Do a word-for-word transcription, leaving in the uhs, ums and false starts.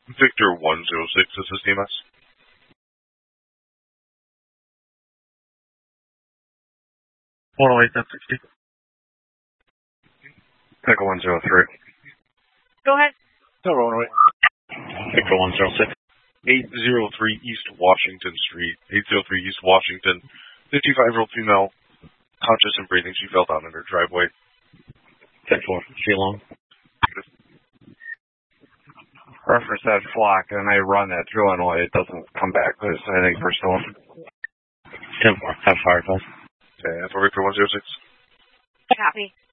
Victor one zero six, this is D M S. one oh eight, ten sixty. Echo one zero three. Go ahead. No, one oh eight. Victor one zero six. eight oh three East Washington Street. eight oh three East Washington. fifty-five-year-old female, conscious and breathing. She fell down in her driveway. ten four. She alone? Reference that flock, and I run that through Illinois. It doesn't come back. There's anything personal. ten four. Have fire, please. Okay, for Victor one zero six. Copy.